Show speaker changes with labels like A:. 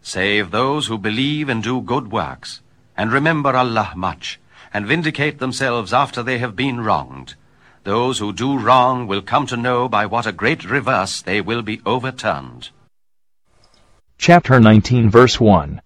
A: save those who believe and do good works, and remember Allah much, and vindicate themselves after they have been wronged. Those who do wrong will come to know by what a great reverse they will be overturned.
B: Chapter 19 verse 1.